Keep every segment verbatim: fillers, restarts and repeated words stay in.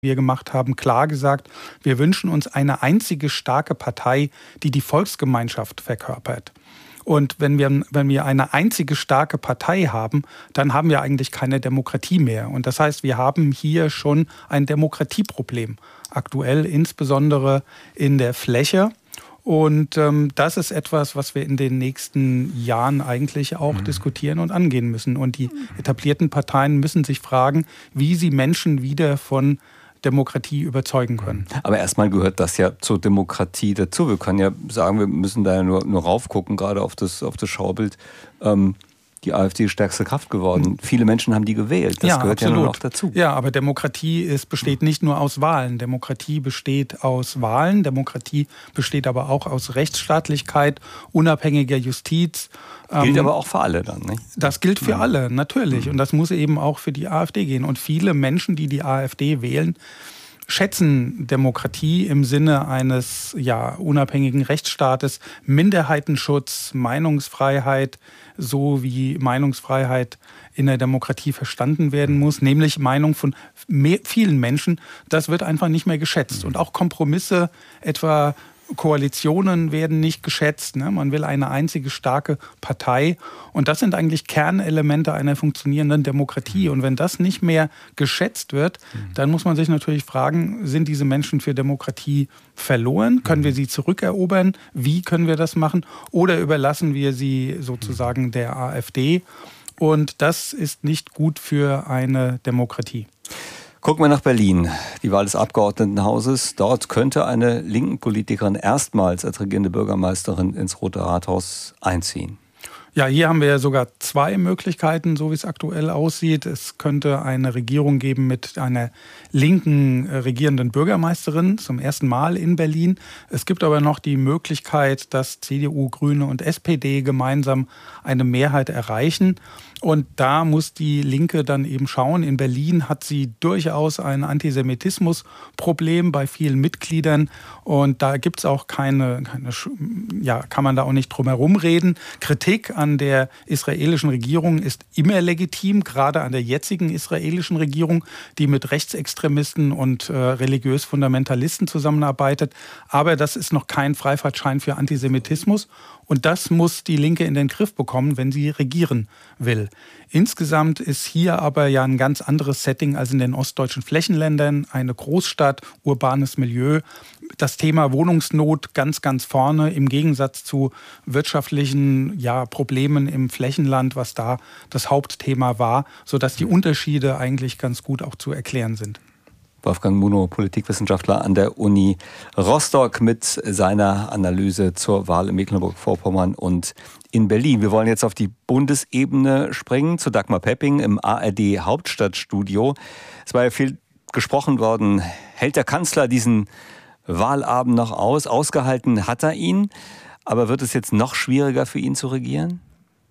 wir gemacht haben, klar gesagt, wir wünschen uns eine einzige starke Partei, die die Volksgemeinschaft verkörpert. Und wenn wir, wenn wir eine einzige starke Partei haben, dann haben wir eigentlich keine Demokratie mehr. Und das heißt, wir haben hier schon ein Demokratieproblem, aktuell insbesondere in der Fläche. Und ähm, das ist etwas, was wir in den nächsten Jahren eigentlich auch mhm. diskutieren und angehen müssen. Und die etablierten Parteien müssen sich fragen, wie sie Menschen wieder von Demokratie überzeugen können. Aber erstmal gehört das ja zur Demokratie dazu. Wir können ja sagen, wir müssen da ja nur, nur raufgucken, gerade auf das, auf das Schaubild. Ähm, die AfD ist stärkste Kraft geworden. Viele Menschen haben die gewählt. Das ja, gehört absolut. ja nur noch dazu. Ja, aber Demokratie ist, besteht nicht nur aus Wahlen. Demokratie besteht aus Wahlen. Demokratie besteht aber auch aus Rechtsstaatlichkeit, unabhängiger Justiz. Gilt ähm, aber auch für alle dann, nicht? Das gilt für ja. alle, natürlich. Und das muss eben auch für die AfD gehen. Und viele Menschen, die die AfD wählen, schätzen Demokratie im Sinne eines ja, unabhängigen Rechtsstaates, Minderheitenschutz, Meinungsfreiheit, so wie Meinungsfreiheit in der Demokratie verstanden werden muss, nämlich Meinung von mehr, vielen Menschen, das wird einfach nicht mehr geschätzt. Und auch Kompromisse, etwa Koalitionen werden nicht geschätzt. Ne? Man will eine einzige starke Partei. Und das sind eigentlich Kernelemente einer funktionierenden Demokratie. Und wenn das nicht mehr geschätzt wird, dann muss man sich natürlich fragen, sind diese Menschen für Demokratie verloren? Können wir sie zurückerobern? Wie können wir das machen? Oder überlassen wir sie sozusagen der AfD? Und das ist nicht gut für eine Demokratie. Gucken wir nach Berlin. Die Wahl des Abgeordnetenhauses. Dort könnte eine linken Politikerin erstmals als regierende Bürgermeisterin ins Rote Rathaus einziehen. Ja, hier haben wir ja sogar zwei Möglichkeiten, so wie es aktuell aussieht. Es könnte eine Regierung geben mit einer linken regierenden Bürgermeisterin zum ersten Mal in Berlin. Es gibt aber noch die Möglichkeit, dass C D U, Grüne und S P D gemeinsam eine Mehrheit erreichen. Und da muss die Linke dann eben schauen. In Berlin hat sie durchaus ein Antisemitismusproblem bei vielen Mitgliedern. Und da gibt es auch keine, keine, ja, kann man da auch nicht drum herum reden. Kritik an der israelischen Regierung ist immer legitim, gerade an der jetzigen israelischen Regierung, die mit Rechtsextremisten und äh, religiös Fundamentalisten zusammenarbeitet. Aber das ist noch kein Freifahrtschein für Antisemitismus. Und das muss die Linke in den Griff bekommen, wenn sie regieren will. Insgesamt ist hier aber ja ein ganz anderes Setting als in den ostdeutschen Flächenländern. Eine Großstadt, urbanes Milieu. Das Thema Wohnungsnot ganz, ganz vorne im Gegensatz zu wirtschaftlichen ja, Problemen im Flächenland, was da das Hauptthema war, sodass die Unterschiede eigentlich ganz gut auch zu erklären sind. Wolfgang Munow, Politikwissenschaftler an der Uni Rostock mit seiner Analyse zur Wahl in Mecklenburg-Vorpommern und in Berlin. Wir wollen jetzt auf die Bundesebene springen, zu Dagmar Pepping im A R D-Hauptstadtstudio. Es war ja viel gesprochen worden. Hält der Kanzler diesen Wahlabend noch aus? Ausgehalten hat er ihn. Aber wird es jetzt noch schwieriger für ihn zu regieren?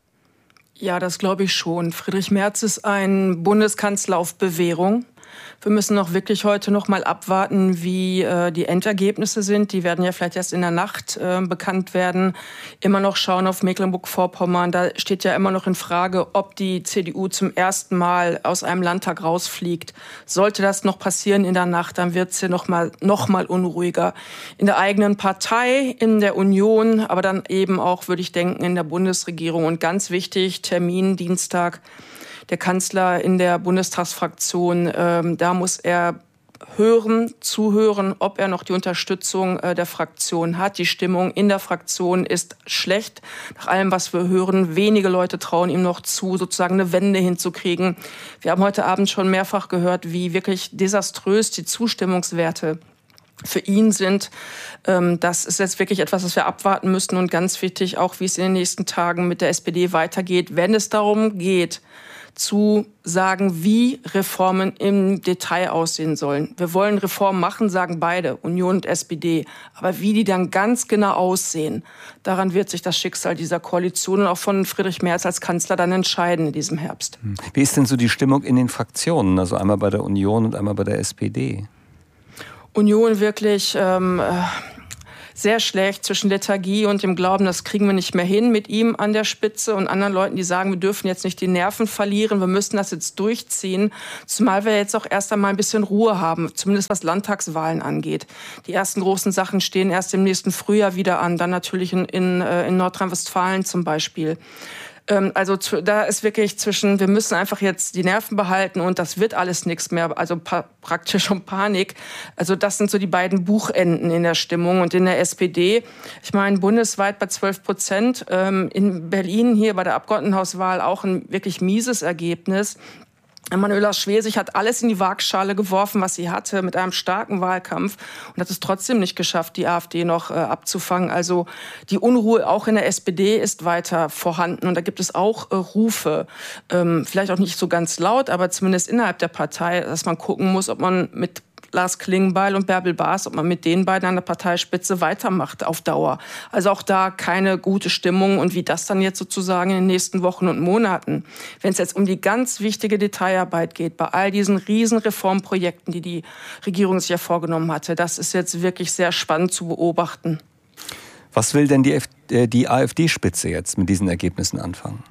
Ja, das glaube ich schon. Friedrich Merz ist ein Bundeskanzler auf Bewährung. Wir müssen noch wirklich heute noch mal abwarten, wie äh, die Endergebnisse sind. Die werden ja vielleicht erst in der Nacht äh, bekannt werden. Immer noch schauen auf Mecklenburg-Vorpommern. Da steht ja immer noch in Frage, ob die C D U zum ersten Mal aus einem Landtag rausfliegt. Sollte das noch passieren in der Nacht, dann wird es ja noch mal, noch mal unruhiger. In der eigenen Partei, in der Union, aber dann eben auch, würde ich denken, in der Bundesregierung. Und ganz wichtig, Termin Dienstag. Der Kanzler in der Bundestagsfraktion, ähm, da muss er hören, zuhören, ob er noch die Unterstützung äh, der Fraktion hat. Die Stimmung in der Fraktion ist schlecht. Nach allem, was wir hören, wenige Leute trauen ihm noch zu, sozusagen eine Wende hinzukriegen. Wir haben heute Abend schon mehrfach gehört, wie wirklich desaströs die Zustimmungswerte für ihn sind. Das ist jetzt wirklich etwas, was wir abwarten müssen. Und ganz wichtig auch, wie es in den nächsten Tagen mit der S P D weitergeht, wenn es darum geht, zu sagen, wie Reformen im Detail aussehen sollen. Wir wollen Reformen machen, sagen beide, Union und S P D. Aber wie die dann ganz genau aussehen, daran wird sich das Schicksal dieser Koalition und auch von Friedrich Merz als Kanzler dann entscheiden in diesem Herbst. Wie ist denn so die Stimmung in den Fraktionen? Also einmal bei der Union und einmal bei der S P D? Union wirklich... Ähm, sehr schlecht zwischen Lethargie und dem Glauben, das kriegen wir nicht mehr hin mit ihm an der Spitze und anderen Leuten, die sagen, wir dürfen jetzt nicht die Nerven verlieren, wir müssen das jetzt durchziehen, zumal wir jetzt auch erst einmal ein bisschen Ruhe haben, zumindest was Landtagswahlen angeht. Die ersten großen Sachen stehen erst im nächsten Frühjahr wieder an, dann natürlich in, in, in Nordrhein-Westfalen zum Beispiel. Also da ist wirklich zwischen, wir müssen einfach jetzt die Nerven behalten und das wird alles nichts mehr, also pa- praktisch um Panik. Also das sind so die beiden Buchenden in der Stimmung. Und in der S P D, ich meine, bundesweit bei zwölf Prozent, in Berlin hier bei der Abgeordnetenhauswahl auch ein wirklich mieses Ergebnis. Manuela Schwesig hat alles in die Waagschale geworfen, was sie hatte, mit einem starken Wahlkampf und hat es trotzdem nicht geschafft, die AfD noch äh, abzufangen. Also die Unruhe auch in der S P D ist weiter vorhanden und da gibt es auch äh, Rufe, ähm, vielleicht auch nicht so ganz laut, aber zumindest innerhalb der Partei, dass man gucken muss, ob man mit Lars Klingbeil und Bärbel Baas, ob man mit den beiden an der Parteispitze weitermacht auf Dauer. Also auch da keine gute Stimmung und wie das dann jetzt sozusagen in den nächsten Wochen und Monaten, wenn es jetzt um die ganz wichtige Detailarbeit geht, bei all diesen riesen Reformprojekten, die die Regierung sich ja vorgenommen hatte, das ist jetzt wirklich sehr spannend zu beobachten. Was will denn die, F- äh, die AfD-Spitze jetzt mit diesen Ergebnissen anfangen?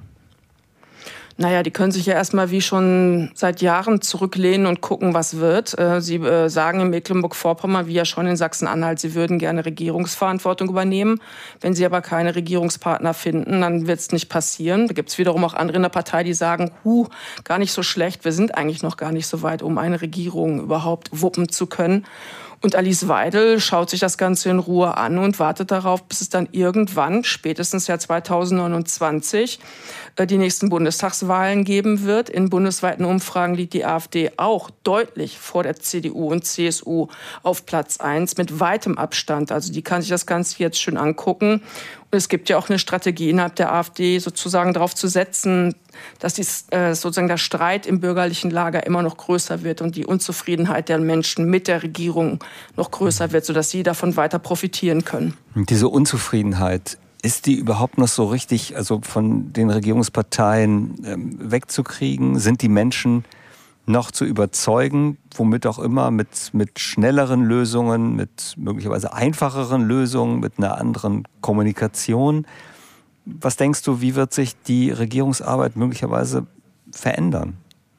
Naja, die können sich ja erstmal wie schon seit Jahren zurücklehnen und gucken, was wird. Sie sagen in Mecklenburg-Vorpommern, wie ja schon in Sachsen-Anhalt, sie würden gerne Regierungsverantwortung übernehmen. Wenn sie aber keine Regierungspartner finden, dann wird es nicht passieren. Da gibt es wiederum auch andere in der Partei, die sagen, hu, gar nicht so schlecht, wir sind eigentlich noch gar nicht so weit, um eine Regierung überhaupt wuppen zu können. Und Alice Weidel schaut sich das Ganze in Ruhe an und wartet darauf, bis es dann irgendwann, spätestens Jahr zweitausendneunundzwanzig, die nächsten Bundestagswahlen geben wird. In bundesweiten Umfragen liegt die AfD auch deutlich vor der C D U und C S U auf Platz eins mit weitem Abstand. Also die kann sich das Ganze jetzt schön angucken. Und es gibt ja auch eine Strategie innerhalb der AfD, sozusagen darauf zu setzen, dass dies, äh, sozusagen der Streit im bürgerlichen Lager immer noch größer wird und die Unzufriedenheit der Menschen mit der Regierung noch größer wird, sodass sie davon weiter profitieren können. Und diese Unzufriedenheit, ist die überhaupt noch so richtig, also von den Regierungsparteien ähm, wegzukriegen? Sind die Menschen noch zu überzeugen, womit auch immer, mit, mit schnelleren Lösungen, mit möglicherweise einfacheren Lösungen, mit einer anderen Kommunikation? Was denkst du, wie wird sich die Regierungsarbeit möglicherweise verändern?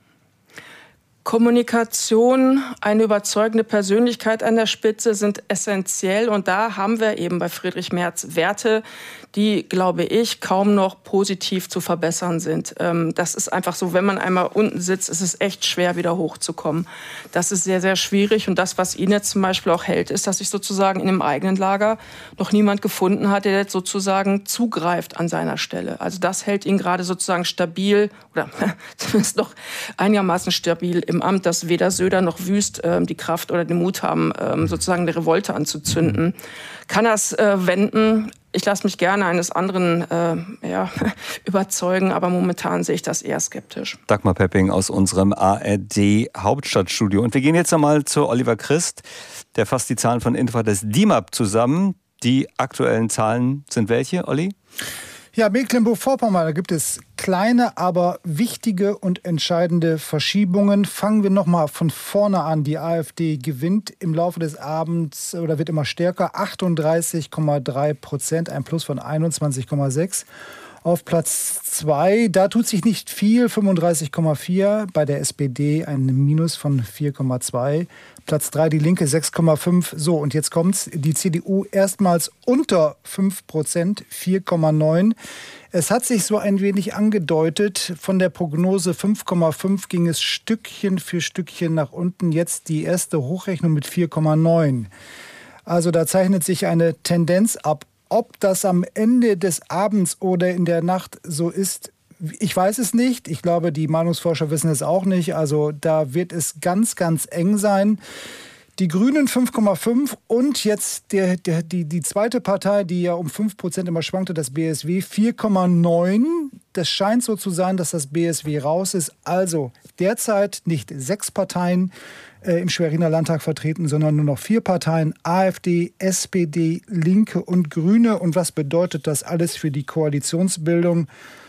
Kommunikation, eine überzeugende Persönlichkeit an der Spitze sind essentiell. Und da haben wir eben bei Friedrich Merz Werte, die, glaube ich, kaum noch positiv zu verbessern sind. Das ist einfach so, wenn man einmal unten sitzt, ist es echt schwer, wieder hochzukommen. Das ist sehr, sehr schwierig. Und das, was ihn jetzt zum Beispiel auch hält, ist, dass sich sozusagen in dem eigenen Lager noch niemand gefunden hat, der jetzt sozusagen zugreift an seiner Stelle. Also das hält ihn gerade sozusagen stabil oder zumindest noch einigermaßen stabil im Amt, dass weder Söder noch Wüst äh, die Kraft oder den Mut haben, ähm, sozusagen eine Revolte anzuzünden. Kann er es äh, wenden? Ich lasse mich gerne eines anderen äh, ja, überzeugen, aber momentan sehe ich das eher skeptisch. Dagmar Pepping aus unserem A R D-Hauptstadtstudio. Und wir gehen jetzt einmal zu Oliver Christ, der fasst die Zahlen von Infratest D I M A P zusammen. Die aktuellen Zahlen sind welche, Olli? Ja, Mecklenburg-Vorpommern, da gibt es kleine, aber wichtige und entscheidende Verschiebungen. Fangen wir nochmal von vorne an. Die AfD gewinnt im Laufe des Abends oder wird immer stärker. achtunddreißig Komma drei Prozent, ein Plus von einundzwanzig Komma sechs. Auf Platz zwei, da tut sich nicht viel, fünfunddreißig Komma vier. Bei der S P D ein Minus von vier Komma zwei. Platz drei, die Linke sechs Komma fünf. So, und jetzt kommt's. Die C D U erstmals unter fünf Prozent, vier Komma neun. Es hat sich so ein wenig angedeutet. Von der Prognose fünf Komma fünf ging es Stückchen für Stückchen nach unten. Jetzt die erste Hochrechnung mit vier Komma neun. Also da zeichnet sich eine Tendenz ab. Ob das am Ende des Abends oder in der Nacht so ist, ich weiß es nicht. Ich glaube, die Meinungsforscher wissen es auch nicht. Also da wird es ganz, ganz eng sein. Die Grünen fünf Komma fünf und jetzt der, der, die, die zweite Partei, die ja um fünf Prozent immer schwankte, das B S W, vier Komma neun. Das scheint so zu sein, dass das B S W raus ist. Also derzeit nicht sechs Parteien äh, im Schweriner Landtag vertreten, sondern nur noch vier Parteien, AfD, S P D, Linke und Grüne. Und was bedeutet das alles für die Koalitionsbildung?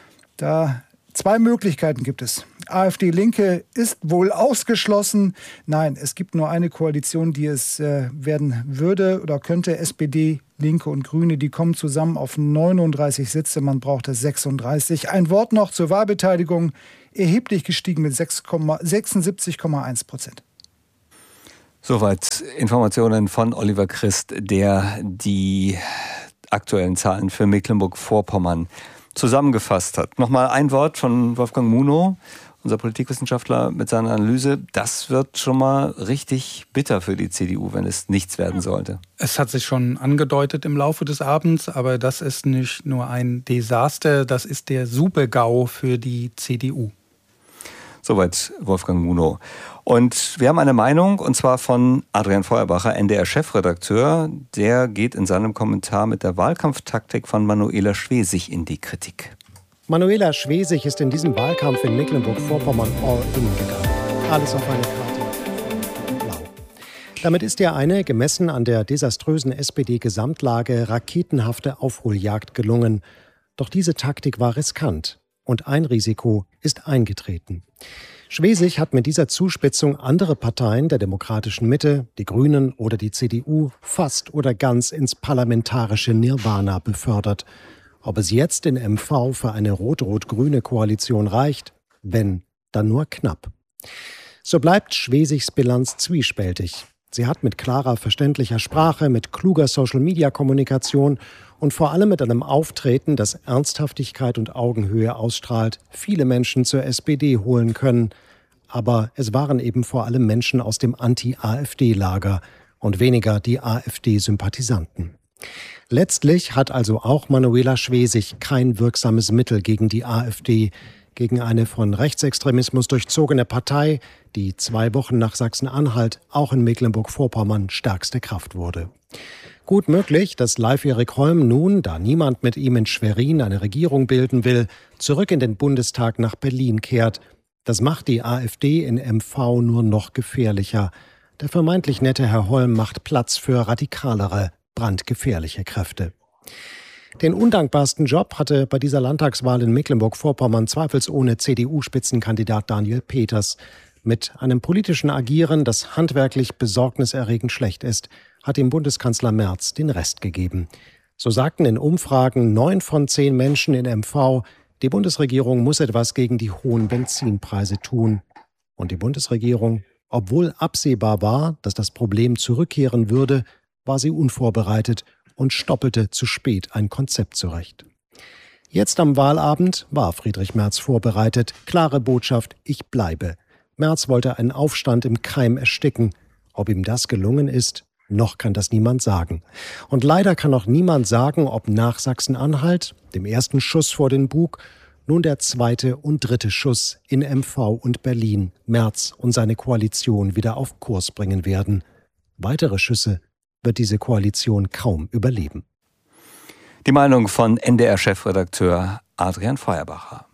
Da zwei Möglichkeiten gibt es. AfD-Linke ist wohl ausgeschlossen. Nein, es gibt nur eine Koalition, die es äh, werden würde oder könnte. S P D, Linke und Grüne, die kommen zusammen auf neununddreißig Sitze, man braucht es sechsunddreißig. Ein Wort noch zur Wahlbeteiligung, erheblich gestiegen mit sechsundsiebzig Komma eins Prozent. Soweit Informationen von Oliver Christ, der die aktuellen Zahlen für Mecklenburg-Vorpommern zusammengefasst hat. Nochmal ein Wort von Wolfgang Munow, unser Politikwissenschaftler, mit seiner Analyse. Das wird schon mal richtig bitter für die C D U, wenn es nichts werden sollte. Es hat sich schon angedeutet im Laufe des Abends, aber das ist nicht nur ein Desaster, das ist der Super-GAU für die C D U. Soweit Wolfgang Munow. Und wir haben eine Meinung, und zwar von Adrian Feuerbacher, N D R-Chefredakteur. Der geht in seinem Kommentar mit der Wahlkampftaktik von Manuela Schwesig in die Kritik. Manuela Schwesig ist in diesem Wahlkampf in Mecklenburg-Vorpommern all in gegangen. Alles auf eine Karte. Blau. Damit ist ihr eine, gemessen an der desaströsen S P D-Gesamtlage, raketenhafte Aufholjagd gelungen. Doch diese Taktik war riskant. Und ein Risiko ist eingetreten. Schwesig hat mit dieser Zuspitzung andere Parteien der demokratischen Mitte, die Grünen oder die C D U, fast oder ganz ins parlamentarische Nirvana befördert. Ob es jetzt in M V für eine rot-rot-grüne Koalition reicht? Wenn, dann nur knapp. So bleibt Schwesigs Bilanz zwiespältig. Sie hat mit klarer, verständlicher Sprache, mit kluger Social-Media-Kommunikation und vor allem mit einem Auftreten, das Ernsthaftigkeit und Augenhöhe ausstrahlt, viele Menschen zur S P D holen können. Aber es waren eben vor allem Menschen aus dem Anti-A f D-Lager und weniger die A f D-Sympathisanten. Letztlich hat also auch Manuela Schwesig kein wirksames Mittel gegen die A f D, gegen eine von Rechtsextremismus durchzogene Partei, die zwei Wochen nach Sachsen-Anhalt auch in Mecklenburg-Vorpommern stärkste Kraft wurde. Gut möglich, dass Leif-Erik Holm nun, da niemand mit ihm in Schwerin eine Regierung bilden will, zurück in den Bundestag nach Berlin kehrt. Das macht die A f D in M V nur noch gefährlicher. Der vermeintlich nette Herr Holm macht Platz für radikalere, brandgefährliche Kräfte. Den undankbarsten Job hatte bei dieser Landtagswahl in Mecklenburg-Vorpommern zweifelsohne C D U-Spitzenkandidat Daniel Peters. Mit einem politischen Agieren, das handwerklich besorgniserregend schlecht ist, hat ihm Bundeskanzler Merz den Rest gegeben. So sagten in Umfragen neun von zehn Menschen in M V, die Bundesregierung muss etwas gegen die hohen Benzinpreise tun. Und die Bundesregierung, obwohl absehbar war, dass das Problem zurückkehren würde, war sie unvorbereitet und stoppelte zu spät ein Konzept zurecht. Jetzt am Wahlabend war Friedrich Merz vorbereitet. Klare Botschaft, ich bleibe. Merz wollte einen Aufstand im Keim ersticken. Ob ihm das gelungen ist, noch kann das niemand sagen. Und leider kann auch niemand sagen, ob nach Sachsen-Anhalt, dem ersten Schuss vor den Bug, nun der zweite und dritte Schuss in M V und Berlin Merz und seine Koalition wieder auf Kurs bringen werden. Weitere Schüsse wird diese Koalition kaum überleben. Die Meinung von N D R-Chefredakteur Adrian Feuerbacher.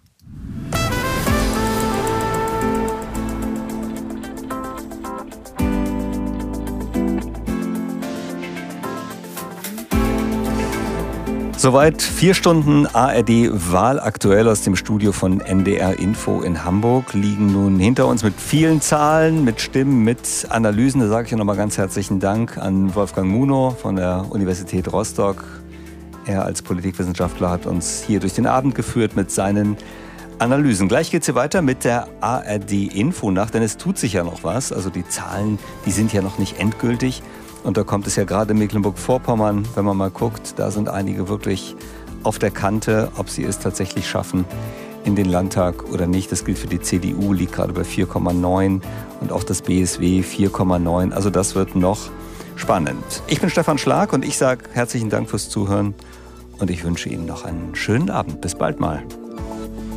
Soweit vier Stunden A R D Wahl aktuell aus dem Studio von N D R Info in Hamburg liegen nun hinter uns mit vielen Zahlen, mit Stimmen, mit Analysen. Da sage ich nochmal ganz herzlichen Dank an Wolfgang Munow von der Universität Rostock. Er als Politikwissenschaftler hat uns hier durch den Abend geführt mit seinen Analysen. Gleich geht es hier weiter mit der A R D Info nach, denn es tut sich ja noch was. Also die Zahlen, die sind ja noch nicht endgültig. Und da kommt es ja gerade in Mecklenburg-Vorpommern, wenn man mal guckt, da sind einige wirklich auf der Kante, ob sie es tatsächlich schaffen in den Landtag oder nicht. Das gilt für die C D U, liegt gerade bei vier Komma neun und auch das B S W vier Komma neun. Also das wird noch spannend. Ich bin Stefan Schlag und ich sage herzlichen Dank fürs Zuhören und ich wünsche Ihnen noch einen schönen Abend. Bis bald mal.